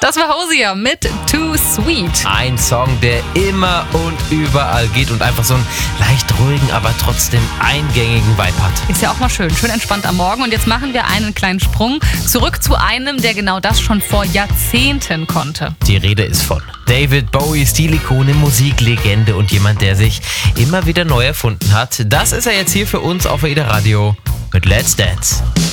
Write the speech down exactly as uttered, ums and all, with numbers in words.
Das war Hozier mit Too Sweet. Ein Song, der immer und überall geht und einfach so einen leicht ruhigen, aber trotzdem eingängigen Vibe hat. Ist ja auch mal schön, schön entspannt am Morgen. Und jetzt machen wir einen kleinen Sprung zurück zu einem, der genau das schon vor Jahrzehnten konnte. Die Rede ist von David Bowie, Stilikone, Musiklegende und jemand, der sich immer wieder neu erfunden hat. Das ist er jetzt hier für uns auf AIDA Radio mit Let's Dance.